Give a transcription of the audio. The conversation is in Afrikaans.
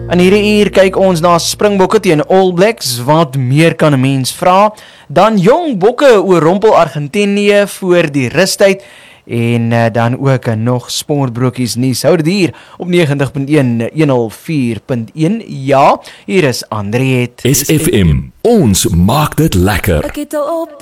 In hierdie uur kyk ons na Springbokke teen All Blacks, wat meer kan 'n mens vra? Dan Jong Bokke oorrompel Argentinië voor die rustyd en dan ook nog sportbrokies nuus. Hou dit hier op 90.1 104.1. Ja, hier is Andriet. SFM, ons maak dit lekker. Ek het al op